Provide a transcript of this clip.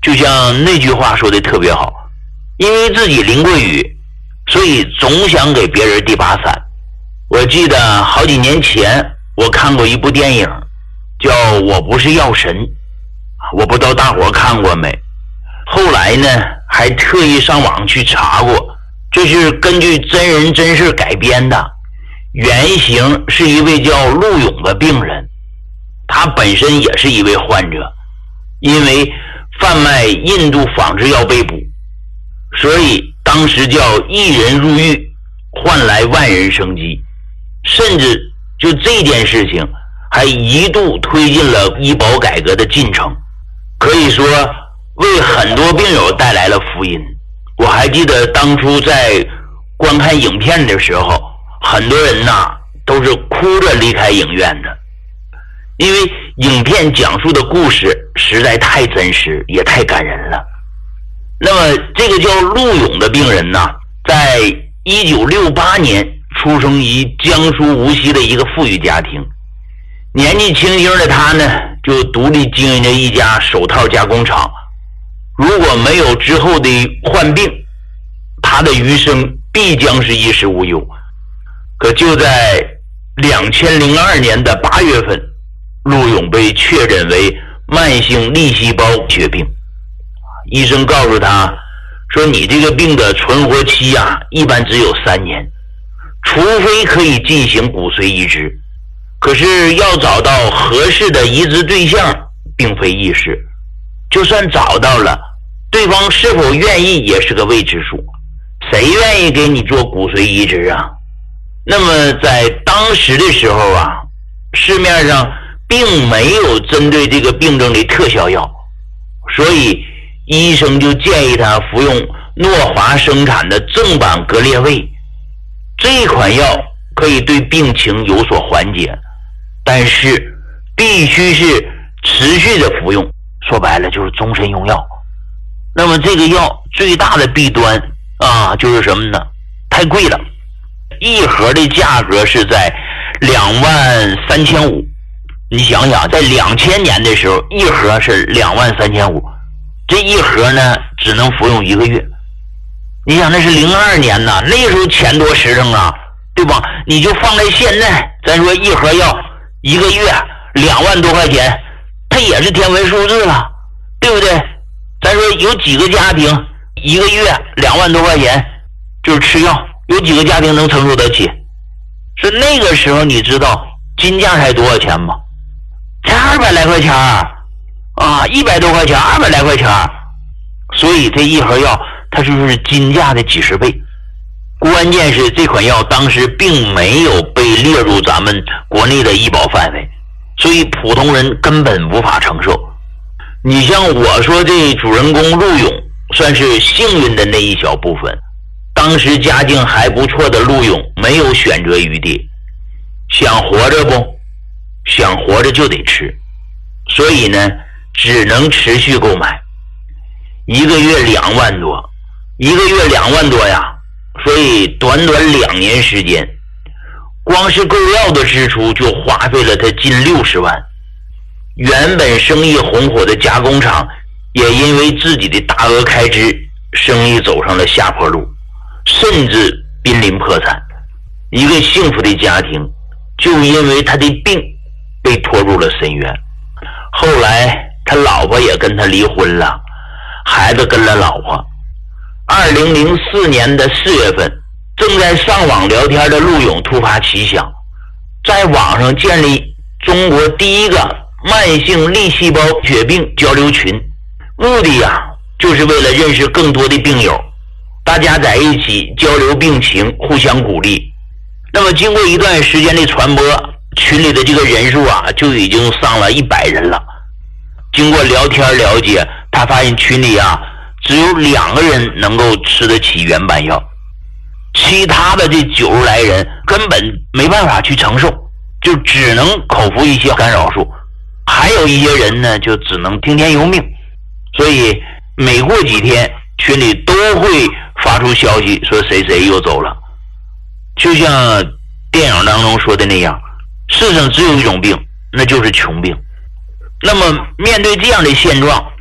就像那句话说的特别好，因为自己淋过雨，所以总想给别人递把伞。我记得好几年前我看过一部电影叫《我不是药神》，我不知道大伙看过没。后来呢还特意上网去查过，这是根据真人真事改编的，原型是一位叫陆勇的病人，他本身也是一位患者，因为贩卖印度仿制药被捕，所以当时叫一人入狱换来万人生机，甚至就这件事情还一度推进了医保改革的进程，可以说为很多病友带来了福音。我还记得当初在观看影片的时候，很多人都是哭着离开影院的，因为影片讲述的故事实在太真实也太感人了。那么这个叫陆勇的病人在1968年出生于江苏无锡的一个富裕家庭，年纪轻轻的他呢就独立经营着一家手套加工厂，如果没有之后的患病，他的余生必将是衣食无忧。可就在2002年的8月份，陆勇被确诊为慢性粒细胞血病，医生告诉他说，你这个病的存活期一般只有3年，除非可以进行骨髓移植，可是要找到合适的移植对象并非易事，就算找到了，对方是否愿意也是个未知数，谁愿意给你做骨髓移植啊？那么在当时的时候市面上并没有针对这个病症的特效药，所以医生就建议他服用诺华生产的正版格列卫，这款药可以对病情有所缓解，但是必须是持续的服用，说白了就是终身用药。那么这个药最大的弊端就是什么呢？太贵了，一盒的价格是在23500，你想想在2000年的时候一盒是23500，这一盒呢只能服用1个月。你想那是02年那时候钱多实诚对吧？你就放在现在，咱说一盒药1个月2万多块钱，它也是天文数字了，对不对？咱说有几个家庭1个月2万多块钱就是吃药，有几个家庭能承受得起？是那个时候你知道金价才多少钱吗？才200来块钱100多块钱200来块钱，所以这一盒药它就是金价的几十倍。关键是这款药当时并没有被列入咱们国内的医保范围，所以普通人根本无法承受。你像我说这主人公陆勇算是幸运的那一小部分，当时家境还不错的陆勇没有选择余地，想活着不？想活着就得吃，所以呢只能持续购买，1个月2万多，1个月2万多呀，所以短短2年时间，光是购药的支出就花费了他近60万。原本生意红火的加工厂也因为自己的大额开支，生意走上了下坡路，甚至濒临破产。一个幸福的家庭就因为他的病被拖入了深渊。后来他老婆也跟他离婚了，孩子跟了老婆。2004年的4月份，正在上网聊天的陆勇突发奇想，在网上建立中国第一个慢性粒细胞血病交流群，目的就是为了认识更多的病友，大家在一起交流病情，互相鼓励。那么经过一段时间的传播，群里的这个人数就已经上了100人了。经过聊天了解，他发现群里只有2个人能够吃得起原版药，其他的这90来人根本没办法去承受，就只能口服一些干扰素，还有一些人呢就只能听天由命。所以每过几天群里都会发出消息说谁谁又走了。就像电影当中说的那样，世上只有一种病，那就是穷病。那么面对这样的现状，